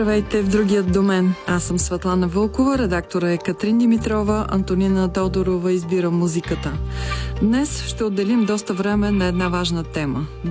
Здравейте в другият домен. Аз съм Светлана Вълкова, редактора е Катрин Димитрова, Антонина Тодорова избира музиката. Днес ще отделим доста време на една важна тема.